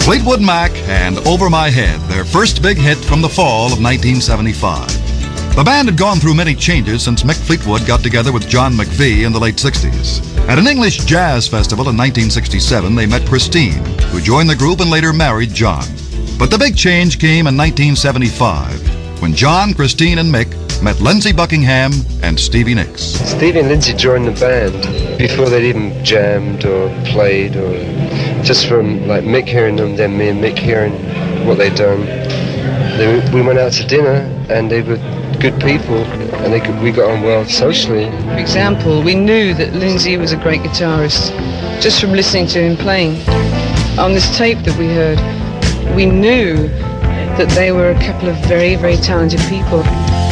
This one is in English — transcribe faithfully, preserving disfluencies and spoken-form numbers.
Fleetwood Mac and Over My Head, their first big hit from the fall of nineteen seventy-five. The band had gone through many changes since Mick Fleetwood got together with John McVie in the late sixties. At an English jazz festival in nineteen sixty-seven, they met Christine, who joined the group and later married John. But the big change came in nineteen seventy-five, when John, Christine, and Mick met Lindsey Buckingham and Stevie Nicks. Stevie and Lindsey joined the band before they'd even jammed or played, or just from like Mick hearing them, then me and Mick hearing what they'd done. They, we went out to dinner and they were good people and they could, we got on well socially. For example, we knew that Lindsey was a great guitarist just from listening to him playing. On this tape that we heard, we knew that they were a couple of very, very talented people.